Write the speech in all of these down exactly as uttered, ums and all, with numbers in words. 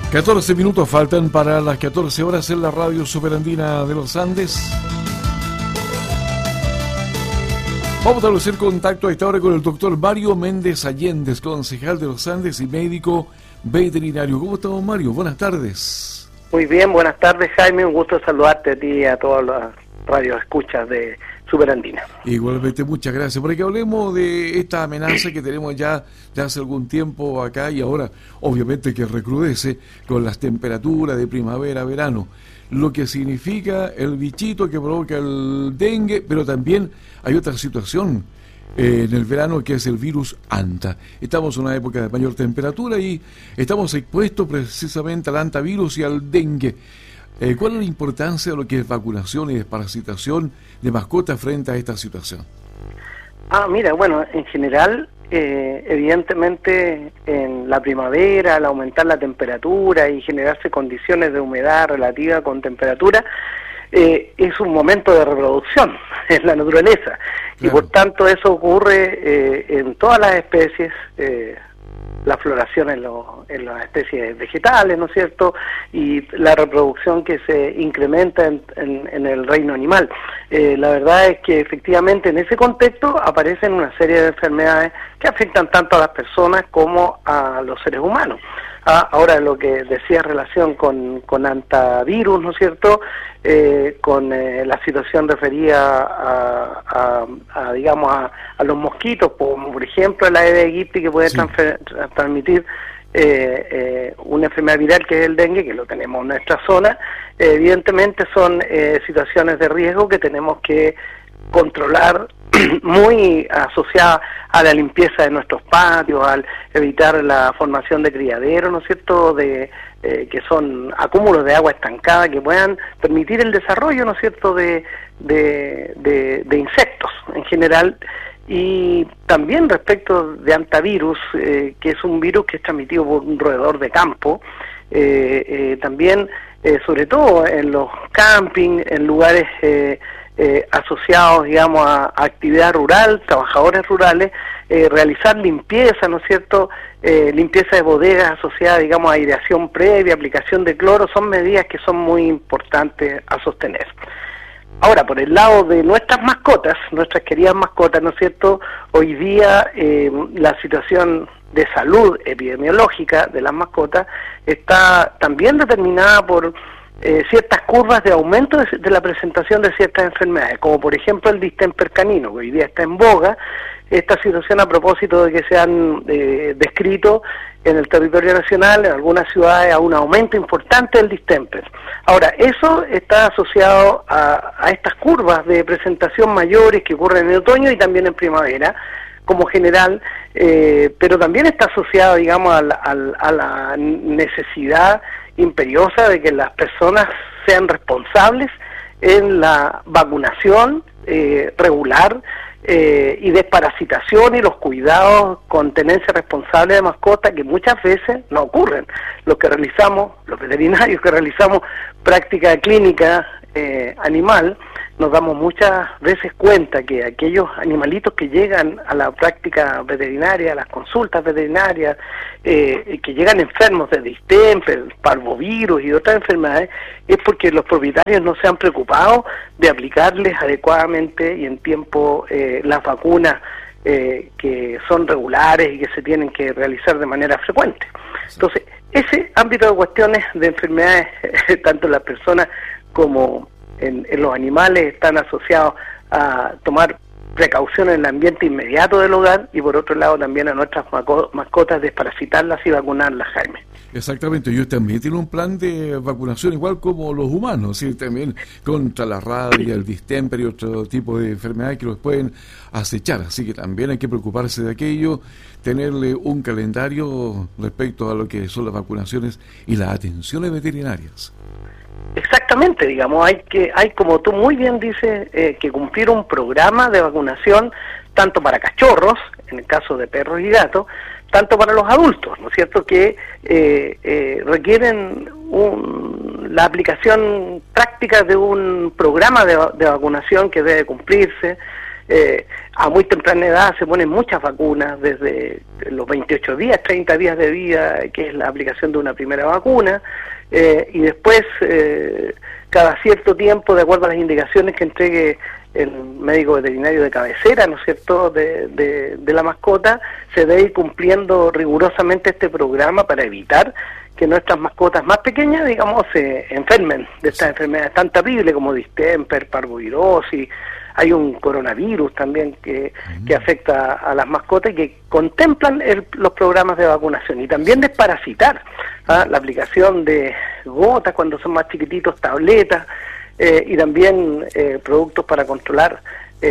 catorce minutos faltan para las catorce horas en la radio Superandina de los Andes. Vamos a establecer contacto a esta hora con el doctor Mario Méndez Allendez, concejal de los Andes y médico veterinario. ¿Cómo estamos, Mario? Buenas tardes. Muy bien, buenas tardes, Jaime. Un gusto saludarte a ti y a todas las radioescuchas de Superandina. Igualmente, muchas gracias. Para que hablemos de esta amenaza que tenemos ya, ya hace algún tiempo acá y ahora, obviamente, que recrudece con las temperaturas de primavera, verano. Lo que significa el bichito que provoca el dengue, pero también hay otra situación eh, en el verano que es el virus Anta. Estamos en una época de mayor temperatura y estamos expuestos precisamente al antavirus y al dengue. Eh, ¿Cuál es la importancia de lo que es vacunación y desparasitación de mascotas frente a esta situación? Ah, mira, bueno, en general, eh, evidentemente en la primavera, al aumentar la temperatura y generarse condiciones de humedad relativa con temperatura, eh, es un momento de reproducción en la naturaleza. Claro. Y por tanto eso ocurre eh, en todas las especies, eh, la floración en, lo, en las especies vegetales, ¿no es cierto?, y la reproducción que se incrementa en, en, en el reino animal. Eh, la verdad es que efectivamente en ese contexto aparecen una serie de enfermedades que afectan tanto a las personas como a los seres humanos. Ah, ahora lo que decía en relación con, con antavirus, ¿no es cierto?, eh, con eh, la situación referida a, a, a digamos, a, a los mosquitos, como por ejemplo la Aedes aegypti, que puede sí. transfer, transmitir eh, eh, una enfermedad viral que es el dengue, que lo tenemos en nuestra zona. Eh, evidentemente son eh, situaciones de riesgo que tenemos que controlar, muy asociada a la limpieza de nuestros patios, al evitar la formación de criaderos, ¿no es cierto?, de eh, que son acúmulos de agua estancada que puedan permitir el desarrollo, ¿no es cierto?, de, de, de, de insectos en general. Y también respecto de antavirus, eh, que es un virus que es transmitido por un roedor de campo, eh, eh, también, eh, sobre todo en los campings, en lugares eh, Eh, asociados, digamos, a, a actividad rural, trabajadores rurales, eh, realizar limpieza, ¿no es cierto?, eh, limpieza de bodegas asociada, digamos, a aireación previa, aplicación de cloro, son medidas que son muy importantes a sostener. Ahora, por el lado de nuestras mascotas, nuestras queridas mascotas, ¿no es cierto?, hoy día eh, la situación de salud epidemiológica de las mascotas está también determinada por Eh, ciertas curvas de aumento de, de la presentación de ciertas enfermedades, como por ejemplo el distemper canino, que hoy día está en boga. Esta situación a propósito de que se han eh, descrito en el territorio nacional, en algunas ciudades, a un aumento importante del distemper. Ahora, eso está asociado a, a estas curvas de presentación mayores que ocurren en el otoño y también en primavera, como general, eh, pero también está asociado, digamos, a la, a la necesidad imperiosa de que las personas sean responsables en la vacunación eh, regular eh, y desparasitación y los cuidados con tenencia responsable de mascotas, que muchas veces no ocurren. Los que realizamos, los veterinarios que realizamos práctica clínica eh, animal, nos damos muchas veces cuenta que aquellos animalitos que llegan a la práctica veterinaria, a las consultas veterinarias, eh, que llegan enfermos de distemper, parvovirus y otras enfermedades, es porque los propietarios no se han preocupado de aplicarles adecuadamente y en tiempo eh, las vacunas eh, que son regulares y que se tienen que realizar de manera frecuente. Entonces, ese ámbito de cuestiones de enfermedades, tanto en las personas como En, en los animales, están asociados a tomar precauciones en el ambiente inmediato del hogar y por otro lado también a nuestras mascotas desparasitarlas y vacunarlas, Jaime. Exactamente, ellos también tienen un plan de vacunación igual como los humanos, ¿sí? También contra la rabia, el distemper y otro tipo de enfermedades que los pueden acechar, así que también hay que preocuparse de aquello, tenerle un calendario respecto a lo que son las vacunaciones y las atenciones veterinarias. Exactamente, digamos, hay que, hay como tú muy bien dices, eh, que cumplir un programa de vacunación tanto para cachorros, en el caso de perros y gatos, tanto para los adultos, ¿no es cierto?, que eh, eh, requieren un, la aplicación práctica de un programa de, de vacunación que debe cumplirse, eh, a muy temprana edad se ponen muchas vacunas, desde los veintiocho días, treinta días de vida, que es la aplicación de una primera vacuna, eh, y después, eh, cada cierto tiempo, de acuerdo a las indicaciones que entregue el médico veterinario de cabecera, ¿no es cierto?, de, de, de la mascota, se debe ir cumpliendo rigurosamente este programa para evitar que nuestras mascotas más pequeñas, digamos, se enfermen de estas enfermedades tan terribles como distemper, parvovirosis. Hay un coronavirus también que, que afecta a las mascotas y que contemplan el, los programas de vacunación. Y también desparasitar, ¿ah? La aplicación de gotas cuando son más chiquititos, tabletas, eh, y también eh, productos para controlar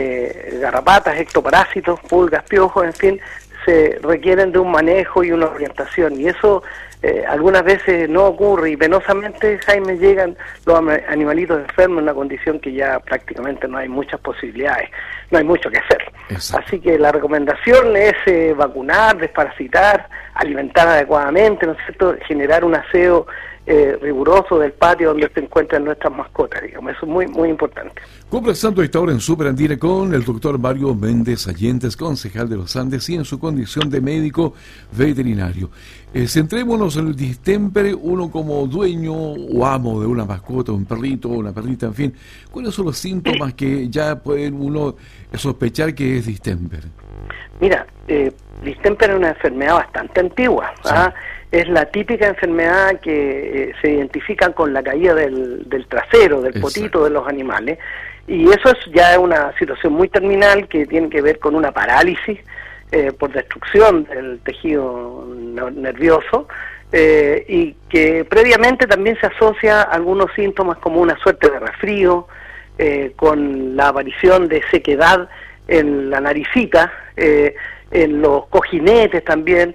eh, garrapatas, ectoparásitos, pulgas, piojos, en fin, se requieren de un manejo y una orientación. Y eso eh, algunas veces no ocurre, y penosamente, Jaime, llegan los animalitos enfermos en una condición que ya prácticamente no hay muchas posibilidades, no hay mucho que hacer. Exacto. Así que la recomendación es eh, vacunar, desparasitar, alimentar adecuadamente, ¿no es cierto?, generar un aseo Eh, riguroso del patio donde se encuentran nuestras mascotas, digamos. Eso es muy muy importante. Conversando esta hora en Super Andina con el doctor Mario Méndez Allentes, concejal de los Andes, y en su condición de médico veterinario. Eh, centrémonos en el distemper, uno como dueño o amo de una mascota, un perrito, una perrita, en fin. ¿Cuáles son los síntomas que ya pueden uno sospechar que es distemper? Mira, eh, distemper es una enfermedad bastante antigua, sí. ¿Ah? Es la típica enfermedad que eh, se identifica con la caída del, del trasero, del potito. Exacto. De los animales, y eso es ya una situación muy terminal que tiene que ver con una parálisis eh, por destrucción del tejido nervioso, eh, y que previamente también se asocia a algunos síntomas como una suerte de resfrío, eh, con la aparición de sequedad en la naricita, eh, en los cojinetes también.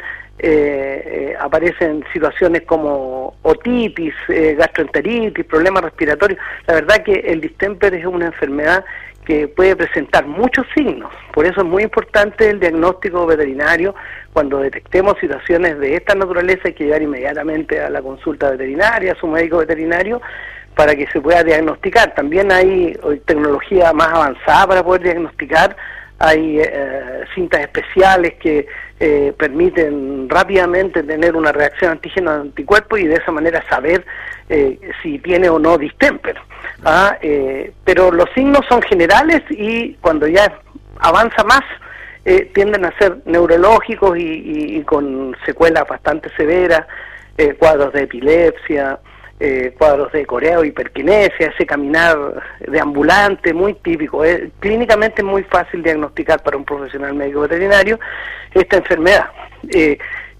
Eh, eh, aparecen situaciones como otitis, eh, gastroenteritis, problemas respiratorios. La verdad que el distemper es una enfermedad que puede presentar muchos signos, por eso es muy importante el diagnóstico veterinario. Cuando detectemos situaciones de esta naturaleza hay que llegar inmediatamente a la consulta veterinaria, a su médico veterinario, para que se pueda diagnosticar. También hay hoy tecnología más avanzada para poder diagnosticar. Hay eh, cintas especiales que eh, permiten rápidamente tener una reacción antígeno-anticuerpo y de esa manera saber eh, si tiene o no distemper. ¿Ah? Eh, pero los signos son generales y cuando ya avanza más eh, tienden a ser neurológicos y, y, y con secuelas bastante severas, eh, cuadros de epilepsia, Eh, cuadros de coreo, hiperquinesia, ese caminar deambulante muy típico. Eh, clínicamente es muy fácil diagnosticar para un profesional médico veterinario esta enfermedad. Eh,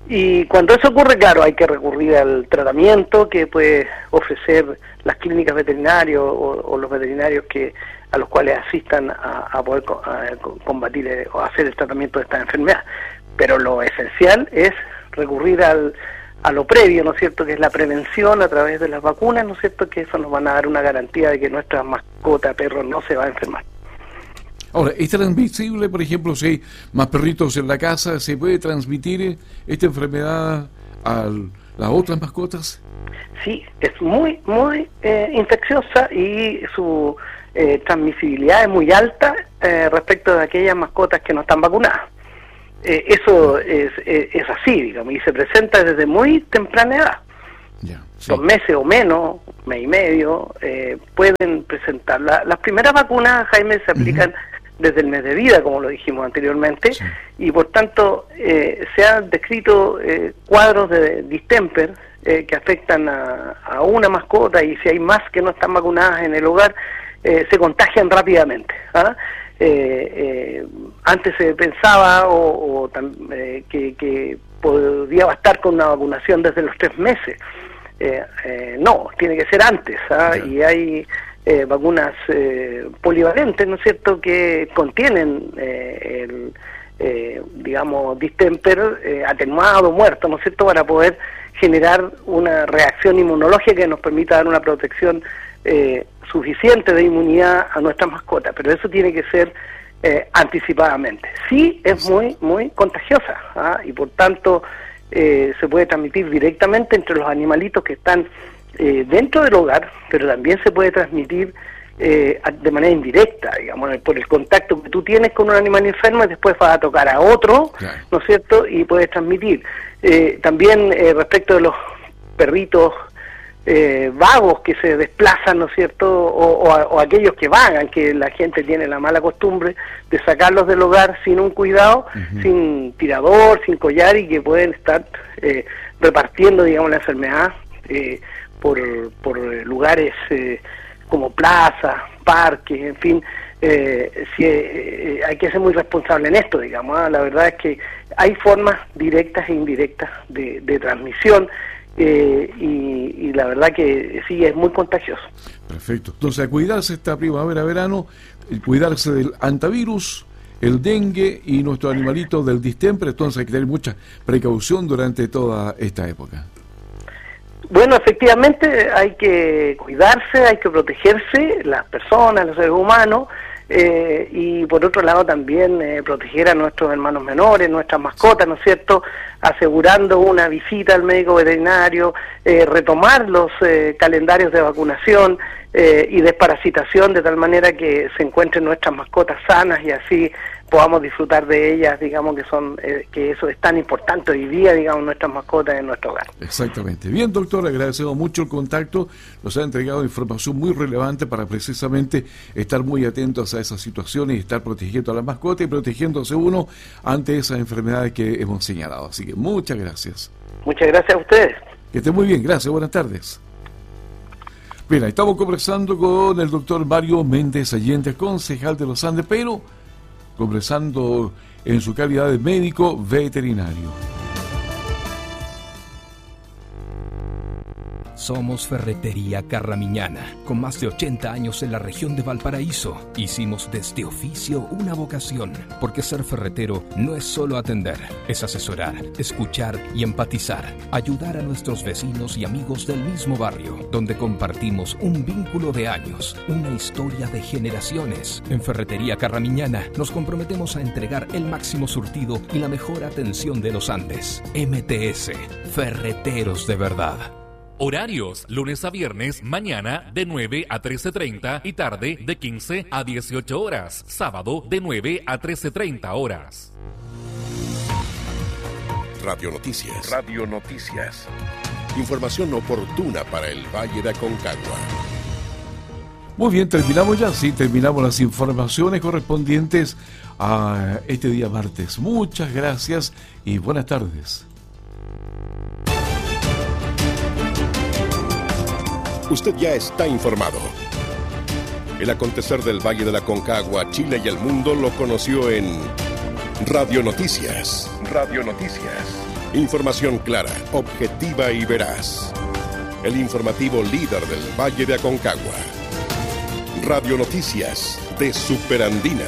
y cuando eso ocurre, claro, hay que recurrir al tratamiento que puede ofrecer las clínicas veterinarias o, o los veterinarios que a los cuales asistan a, a poder a combatir eh, o hacer el tratamiento de esta enfermedad. Pero lo esencial es recurrir al a lo previo, ¿no es cierto?, que es la prevención a través de las vacunas, ¿no es cierto?, que eso nos van a dar una garantía de que nuestra mascota, perro, no se va a enfermar. Ahora, ¿es transmisible, por ejemplo, si hay más perritos en la casa, se puede transmitir esta enfermedad a las otras mascotas? Sí, es muy, muy eh, infecciosa y su eh, transmisibilidad es muy alta eh, respecto de aquellas mascotas que no están vacunadas. Eh, eso es, es, es así, digamos, y se presenta desde muy temprana edad. Yeah, sí. Dos meses o menos, mes y medio, eh, pueden presentar. La, las primeras vacunas, Jaime, se aplican uh-huh. desde el mes de vida, como lo dijimos anteriormente, sí. y por tanto eh, se han descrito eh, cuadros de distemper eh, que afectan a, a una mascota, y si hay más que no están vacunadas en el hogar, eh, se contagian rápidamente. ¿Ah? Eh, eh, antes se pensaba o, o eh, que, que podía bastar con una vacunación desde los tres meses. Eh, eh, no, tiene que ser antes. ¿Ah? Yeah. Y hay eh, vacunas eh, polivalentes, ¿no es cierto?, que contienen eh, el, eh, digamos, distemper eh, atenuado, muerto, ¿no es cierto?, para poder generar una reacción inmunológica que nos permita dar una protección eh, suficiente de inmunidad a nuestras mascotas, pero eso tiene que ser eh, anticipadamente. Sí, es muy, muy contagiosa, ¿ah? Y por tanto eh, se puede transmitir directamente entre los animalitos que están eh, dentro del hogar, pero también se puede transmitir eh, de manera indirecta, digamos, por el contacto que tú tienes con un animal enfermo y después vas a tocar a otro, claro. ¿no es cierto?, y puedes transmitir. Eh, también eh, respecto de los perritos eh, vagos que se desplazan, ¿no es cierto?, o, o, o aquellos que vagan, que la gente tiene la mala costumbre de sacarlos del hogar sin un cuidado, uh-huh. sin tirador, sin collar, y que pueden estar eh, repartiendo, digamos, la enfermedad eh, por, por lugares eh, como plazas, parques, en fin. Eh, si, eh, hay que ser muy responsable en esto, digamos. ¿eh? La verdad es que hay formas directas e indirectas de, de transmisión, eh, y, y la verdad que sí, es muy contagioso. Perfecto. Entonces, a cuidarse esta primavera-verano, cuidarse del antivirus, el dengue y nuestro animalito del distemper. Entonces hay que tener mucha precaución durante toda esta época. Bueno, efectivamente hay que cuidarse, hay que protegerse, las personas, los seres humanos, eh, y por otro lado también eh, proteger a nuestros hermanos menores, nuestras mascotas, ¿no es cierto?, asegurando una visita al médico veterinario, eh, retomar los eh, calendarios de vacunación eh, y desparasitación, de tal manera que se encuentren nuestras mascotas sanas y así podamos disfrutar de ellas, digamos, que son eh, que eso es tan importante hoy día, digamos, nuestras mascotas en nuestro hogar. Exactamente. Bien, doctor, agradecemos mucho el contacto, nos ha entregado información muy relevante para precisamente estar muy atentos a esas situaciones y estar protegiendo a las mascotas y protegiéndose uno ante esas enfermedades que hemos señalado. Así que muchas gracias. Muchas gracias a ustedes. Que esté muy bien, gracias, buenas tardes. Bien, estamos conversando con el doctor Mario Méndez Allende, concejal de los Andes, pero conversando en su calidad de médico veterinario. Somos Ferretería Carramiñana, con más de ochenta años en la región de Valparaíso. Hicimos de este oficio una vocación, porque ser ferretero no es solo atender, es asesorar, escuchar y empatizar, ayudar a nuestros vecinos y amigos del mismo barrio, donde compartimos un vínculo de años, una historia de generaciones. En Ferretería Carramiñana nos comprometemos a entregar el máximo surtido y la mejor atención de los Andes. M T S, Ferreteros de verdad. Horarios, lunes a viernes, mañana de nueve a trece treinta y tarde de quince a dieciocho horas. Sábado de nueve a trece treinta horas. Radio Noticias. Radio Noticias. Información oportuna para el Valle de Aconcagua. Muy bien, terminamos ya, sí, terminamos las informaciones correspondientes a este día martes. Muchas gracias y buenas tardes. Usted ya está informado. El acontecer del Valle de la Aconcagua, Chile y el mundo lo conoció en Radio Noticias. Radio Noticias. Información clara, objetiva y veraz. El informativo líder del Valle de Aconcagua. Radio Noticias de Superandina.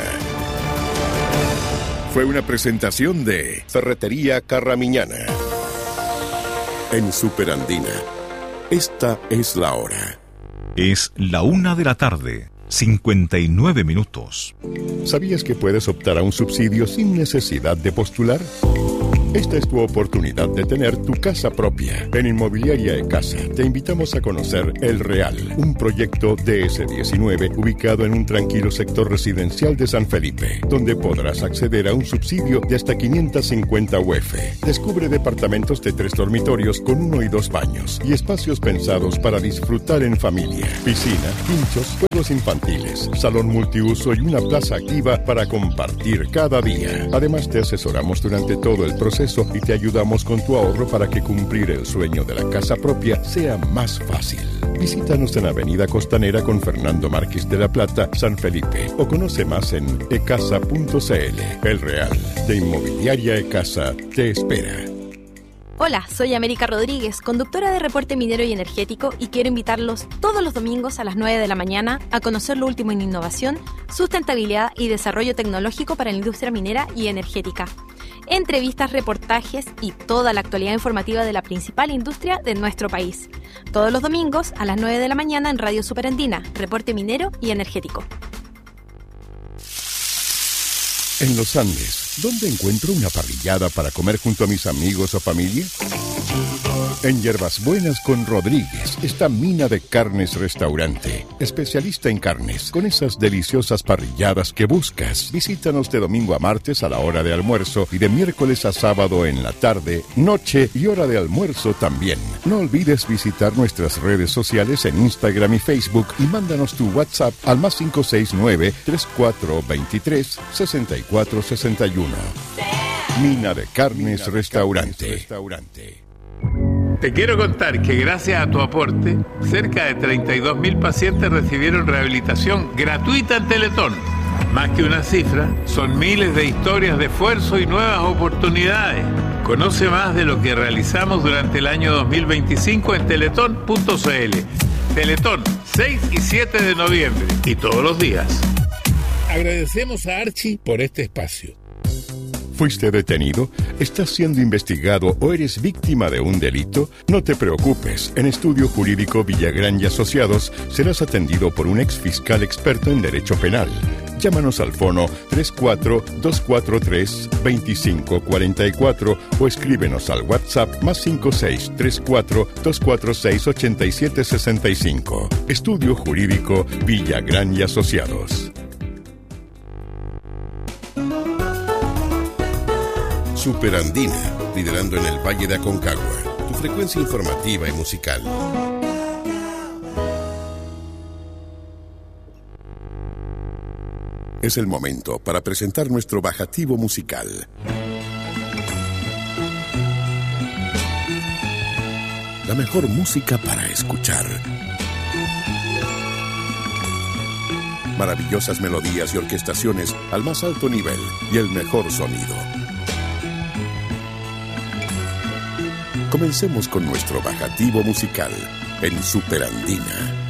Fue una presentación de Ferretería Carramiñana. En Superandina. Esta es la hora. Es la una de la tarde, cincuenta y nueve minutos. ¿Sabías que puedes optar a un subsidio sin necesidad de postular? Esta es tu oportunidad de tener tu casa propia. En Inmobiliaria E-Casa te invitamos a conocer El Real, un proyecto D S diecinueve ubicado en un tranquilo sector residencial de San Felipe, donde podrás acceder a un subsidio de hasta quinientos cincuenta U F. Descubre departamentos de tres dormitorios con uno y dos baños y espacios pensados para disfrutar en familia. Piscina, quinchos, juegos infantiles, salón multiuso y una plaza activa para compartir cada día. Además, te asesoramos durante todo el proceso y te ayudamos con tu ahorro para que cumplir el sueño de la casa propia sea más fácil. Visítanos en Avenida Costanera con Fernando Márquez de la Plata, San Felipe, o conoce más en ecasa punto c l. El Real de Inmobiliaria E-Casa te espera. Hola, soy América Rodríguez, conductora de Reporte Minero y Energético, y quiero invitarlos todos los domingos a las nueve de la mañana a conocer lo último en innovación, sustentabilidad y desarrollo tecnológico para la industria minera y energética. Entrevistas, reportajes y toda la actualidad informativa de la principal industria de nuestro país. Todos los domingos a las nueve de la mañana en Radio Superandina, Reporte Minero y Energético. En los Andes, ¿dónde encuentro una parrillada para comer junto a mis amigos o familia? En Hierbas Buenas con Rodríguez está Mina de Carnes Restaurante, especialista en carnes, con esas deliciosas parrilladas que buscas. Visítanos de domingo a martes a la hora de almuerzo y de miércoles a sábado en la tarde, noche y hora de almuerzo también. No olvides visitar nuestras redes sociales en Instagram y Facebook y mándanos tu WhatsApp al más cinco seis nueve, tres cuatro dos tres, seis cuatro seis uno. Mina de Carnes Restaurante. Te quiero contar que gracias a tu aporte, cerca de treinta y dos mil pacientes recibieron rehabilitación gratuita en Teletón. Más que una cifra, son miles de historias de esfuerzo y nuevas oportunidades. Conoce más de lo que realizamos durante el año dos mil veinticinco en teletón punto c l. Teletón, seis y siete de noviembre y todos los días. Agradecemos a Archie por este espacio. ¿Fuiste detenido? ¿Estás siendo investigado o eres víctima de un delito? No te preocupes. En Estudio Jurídico Villagrán y Asociados serás atendido por un ex fiscal experto en derecho penal. Llámanos al fono tres cuatro dos cuatro tres, dos cinco cuatro cuatro o escríbenos al WhatsApp más cinco seis tres cuatro dos cuatro seis ocho siete seis cinco. Estudio Jurídico Villagrán y Asociados. Superandina, liderando en el Valle de Aconcagua, tu frecuencia informativa y musical. Es el momento para presentar nuestro bajativo musical. La mejor música para escuchar. Maravillosas melodías y orquestaciones al más alto nivel y el mejor sonido. Comencemos con nuestro bajativo musical en Superandina.